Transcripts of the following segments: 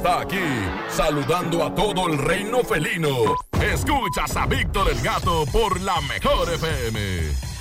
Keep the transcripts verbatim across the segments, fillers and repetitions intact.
está aquí, saludando a todo el reino felino. Escuchas a Víctor el Gato por la Mejor F M.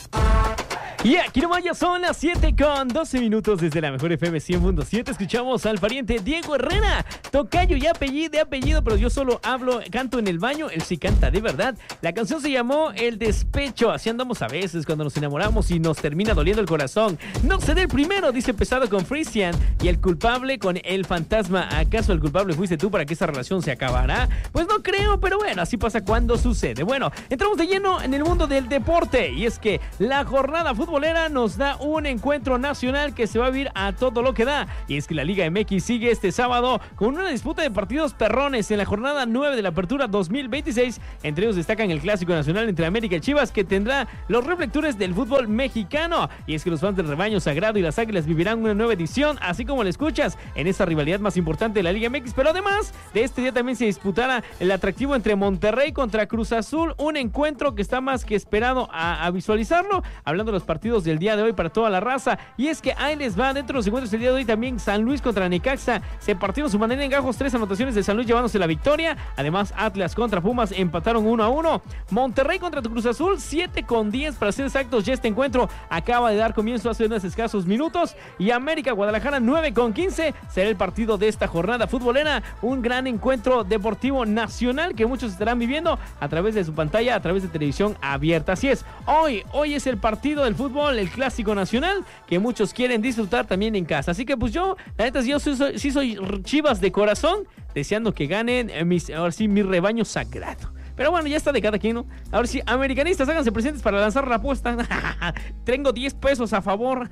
Y aquí nomás ya son las siete con doce minutos desde la Mejor F M cien punto siete. Escuchamos al pariente Diego Herrera, tocayo y apellido, de apellido, pero yo solo hablo, canto en el baño, él sí canta de verdad. La canción se llamó El Despecho, así andamos a veces cuando nos enamoramos y nos termina doliendo el corazón. No seré el primero, dice Pesado con Frisian, y el culpable con El Fantasma. ¿Acaso el culpable fuiste tú para que esa relación se acabara? Pues no creo, pero bueno, así pasa cuando sucede. Bueno, entramos de lleno en el mundo del deporte, y es que la jornada fútbol nos da un encuentro nacional que se va a vivir a todo lo que da, y es que la Liga M X sigue este sábado con una disputa de partidos perrones en la jornada nueve de la Apertura dos mil veintiséis. Entre ellos destacan el Clásico Nacional entre América y Chivas, que tendrá los reflectores del fútbol mexicano, y es que los fans del rebaño sagrado y las Águilas vivirán una nueva edición, así como lo escuchas, en esta rivalidad más importante de la Liga M X. Pero además de este día también se disputará el atractivo entre Monterrey contra Cruz Azul, un encuentro que está más que esperado a, a visualizarlo, hablando de los partidos del día de hoy para toda la raza. Y es que ahí les va, dentro de los encuentros del día de hoy también San Luis contra Necaxa se partieron su manera en gajos, tres anotaciones de San Luis llevándose la victoria. Además Atlas contra Pumas empataron uno a uno. Monterrey contra Cruz Azul, siete con diez para ser exactos. Ya este encuentro acaba de dar comienzo hace unos escasos minutos. Y América Guadalajara nueve con quince será el partido de esta jornada futbolera, un gran encuentro deportivo nacional que muchos estarán viviendo a través de su pantalla, a través de televisión abierta. Así es, hoy, hoy es el partido del fútbol, el Clásico Nacional, que muchos quieren disfrutar también en casa. Así que pues yo, la neta, yo sí soy, sí soy Chivas de corazón, deseando que ganen mis, ahora sí, mi rebaño sagrado. Pero bueno, ya está de cada quien, ¿no? Ahora sí, americanistas, háganse presentes para lanzar la apuesta. Tengo diez pesos a favor.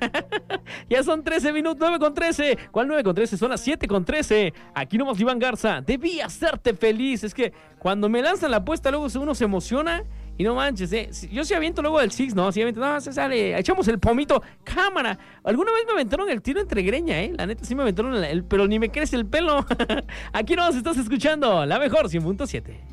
Ya son trece minutos, nueve con trece. ¿Cuál nueve con trece? Son las siete con trece. Aquí nomás Iván Garza. Debí hacerte feliz. Es que cuando me lanzan la apuesta, luego uno se emociona. Y no manches, eh. Yo sí aviento luego el Six, ¿no? Sí aviento, no, se sale, echamos el pomito. Cámara. Alguna vez me aventaron el tiro entre greña, ¿eh? La neta sí me aventaron el, el pero ni me crece el pelo. Aquí nomás estás escuchando la Mejor cien punto siete.